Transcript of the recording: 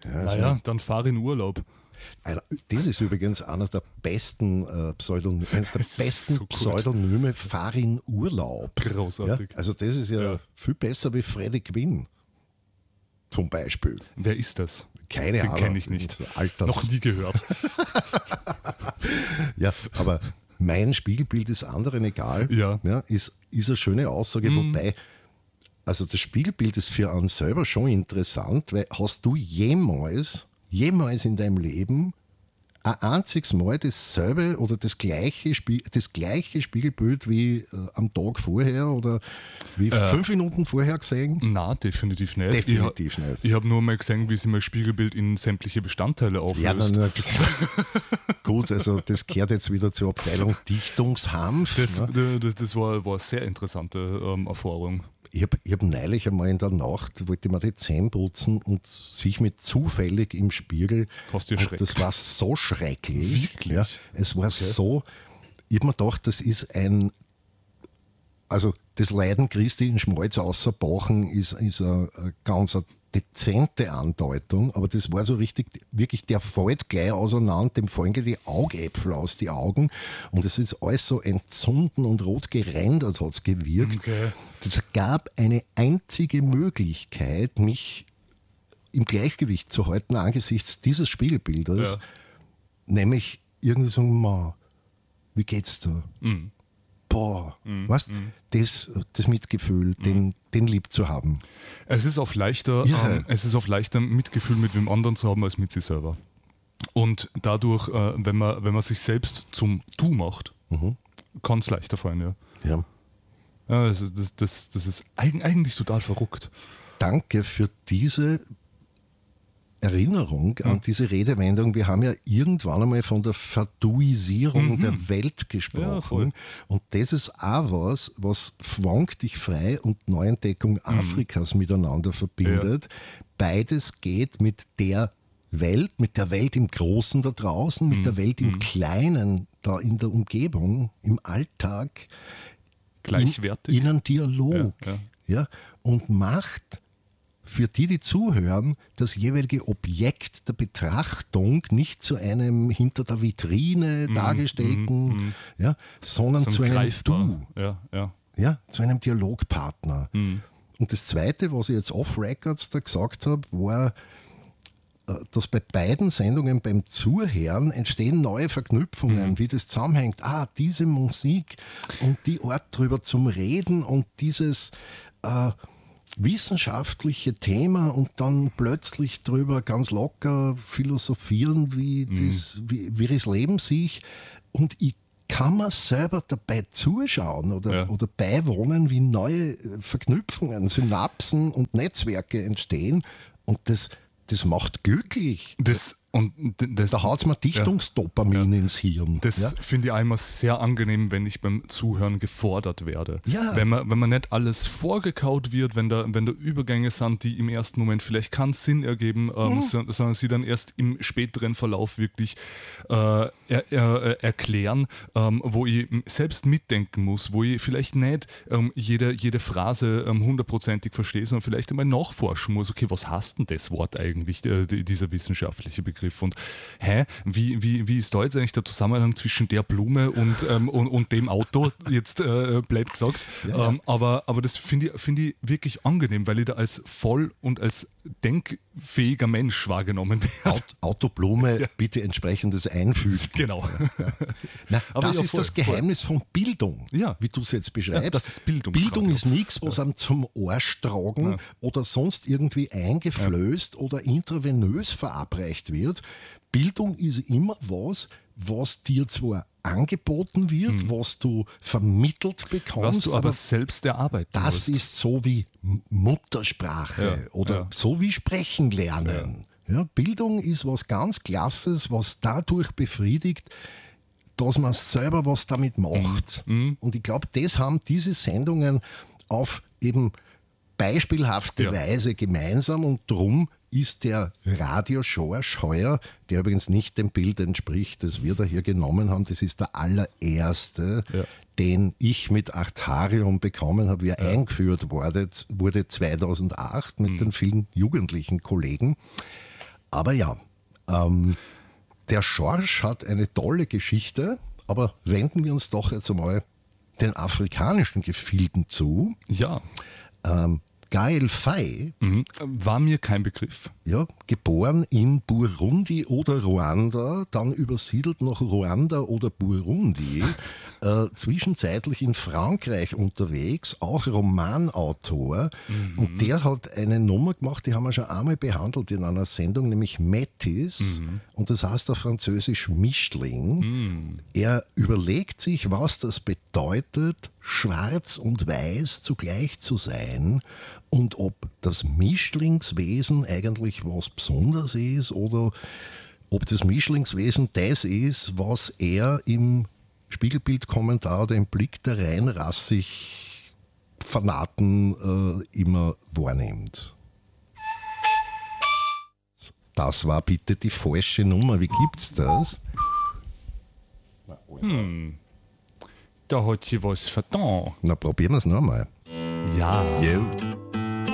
Naja, dann fahr in Urlaub. Das ist übrigens einer der besten Pseudonyme, Fahr in Urlaub. Großartig. Ja, also das ist ja viel besser wie Freddie Quinn zum Beispiel. Wer ist das? Keine Ahnung. Den kenne ich nicht. Noch nie gehört. Ja, aber mein Spiegelbild ist anderen egal. Ja. Ist eine schöne Aussage, wobei, also das Spiegelbild ist für einen selber schon interessant, weil hast du jemals in deinem Leben ein einziges Mal dasselbe oder das gleiche Spiegelbild wie am Tag vorher oder wie 5 Minuten vorher gesehen? Na, definitiv nicht. Definitiv nicht. Ich habe nur mal gesehen, wie sich mein Spiegelbild in sämtliche Bestandteile auflöst. Ja, gut, also das gehört jetzt wieder zur Abteilung Dichtungshanf. Das war eine sehr interessante Erfahrung. Ich hab neulich einmal in der Nacht, wollte ich mir die Zähne putzen und sich mit zufällig im Spiegel. Hast du erschreckt? Das war so schrecklich. Wirklich? Ja, es war so, ich hab mir gedacht, das ist also das Leiden Christi in Schmalz außerbachen ist eine ganz dezente Andeutung, aber das war so richtig, wirklich, der fällt gleich auseinander, dem fallen gleich die Augäpfel aus die Augen und es ist alles so entzünden und rot gerendert hat es gewirkt. Okay. Es gab eine einzige Möglichkeit, mich im Gleichgewicht zu halten angesichts dieses Spiegelbildes, nämlich irgendwie so, wie geht's da? Boah, weißt, das Mitgefühl, den lieb zu haben. Es ist oft leichter, Mitgefühl mit wem anderen zu haben als mit sich selber. Und dadurch, wenn man sich selbst zum Du macht, kann es leichter fallen, ja. Ja, das ist eigentlich total verrückt. Danke für diese Erinnerung an diese Redewendung. Wir haben ja irgendwann einmal von der Verduisierung der Welt gesprochen. Und das ist auch was Fwank dich frei und Neuentdeckung Afrikas miteinander verbindet. Beides geht mit der Welt im Großen da draußen, mit der Welt im Kleinen, da in der Umgebung, im Alltag, gleichwertig. In einen Dialog. Ja, und macht für die zuhören, das jeweilige Objekt der Betrachtung nicht zu einem hinter der Vitrine dargestellten, sondern zu einem greifbar. Du. Zu einem Dialogpartner. Und das Zweite, was ich jetzt off-Records da gesagt habe, war, dass bei beiden Sendungen beim Zuhören entstehen neue Verknüpfungen, wie das zusammenhängt. Diese Musik und die Art drüber zum Reden und dieses wissenschaftliche Thema und dann plötzlich drüber ganz locker philosophieren, wie das Leben sich, und ich kann mir selber dabei zuschauen oder beiwohnen, wie neue Verknüpfungen, Synapsen und Netzwerke entstehen, und das macht glücklich. Da haut es mir Dichtungsdopamin ins Hirn. Das finde ich einmal sehr angenehm, wenn ich beim Zuhören gefordert werde. Ja. Wenn man nicht alles vorgekaut wird, wenn da Übergänge sind, die im ersten Moment vielleicht keinen Sinn ergeben, sondern sie dann erst im späteren Verlauf wirklich erklären, wo ich selbst mitdenken muss, wo ich vielleicht nicht jede Phrase hundertprozentig verstehe, sondern vielleicht einmal nachforschen muss, okay, was heißt denn das Wort eigentlich, dieser wissenschaftliche Begriff? Und wie ist da jetzt eigentlich der Zusammenhang zwischen der Blume und dem Auto, jetzt blöd gesagt. Aber das finde ich wirklich angenehm, weil ich da als voll und als denkfähiger Mensch wahrgenommen werde. Autoblume, bitte entsprechendes einfügen. Genau. Na, aber das ist das Geheimnis von Bildung, wie du es jetzt beschreibst. Ja, das ist Bildung ist nichts, was einem zum Arsch tragen oder sonst irgendwie eingeflößt oder intravenös verabreicht wird. Bildung ist immer was dir zwar angeboten wird, was du vermittelt bekommst, was du aber selbst erarbeiten musst. Das ist so wie Muttersprache oder so wie Sprechen lernen. Ja, Bildung ist was ganz Klasses, was dadurch befriedigt, dass man selber was damit macht. Und ich glaube, das haben diese Sendungen auf eben beispielhafte Weise gemeinsam, und drum ist der Radio-Schorsch heuer, der übrigens nicht dem Bild entspricht, das wir da hier genommen haben, das ist der allererste, den ich mit Artarium bekommen habe, wie er eingeführt wurde 2008 mit den vielen jugendlichen Kollegen. Aber ja, der Schorsch hat eine tolle Geschichte, aber wenden wir uns doch jetzt einmal den afrikanischen Gefilden zu. Ja. Gaël Faye, war mir kein Begriff. ja, geboren in Burundi oder Ruanda, dann übersiedelt nach Ruanda oder Burundi, zwischenzeitlich in Frankreich unterwegs, auch Romanautor. Und der hat eine Nummer gemacht, die haben wir schon einmal behandelt in einer Sendung, nämlich Métis. Und das heißt auf Französisch Mischling. Er überlegt sich, was das bedeutet, schwarz und weiß zugleich zu sein und ob das Mischlingswesen eigentlich was Besonderes ist oder ob das Mischlingswesen das ist, was er im Spiegelbildkommentar, den Blick der rein rassig Fanaten immer wahrnimmt. Das war bitte die falsche Nummer. Wie gibt's das? Da hat sie was vertan. Na, probieren wir es nochmal. Ja. Jo.